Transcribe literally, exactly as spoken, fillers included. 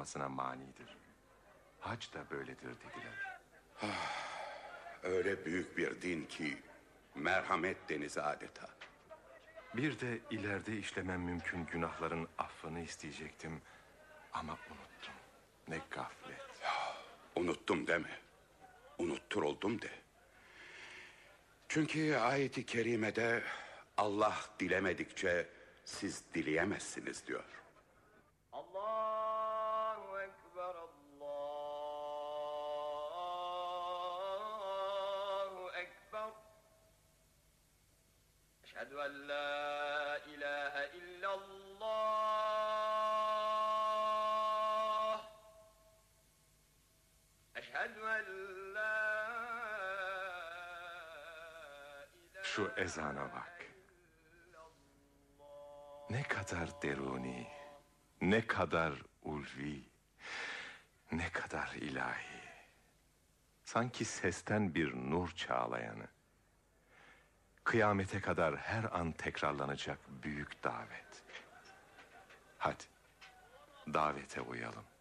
olmasına manidir. Hac da böyledir dediler. Öyle büyük bir din ki merhamet denizi adeta. Bir de ileride işlemem mümkün günahların affını isteyecektim. Ama unuttum. Ne gaflet. Ya, unuttum deme. Unutturuldum de. Çünkü ayet-i kerimede Allah dilemedikçe siz dileyemezsiniz diyor. Allahu Ekber, Allahu Ekber. Eşhedü en la ilahe illallah. Eşhedü en la Şu ezana bak. Ne kadar deruni, ne kadar ulvi, ne kadar ilahi. Sanki sesten bir nur çağlayanı. Kıyamete kadar her an tekrarlanacak büyük davet. Hadi, davete uyalım.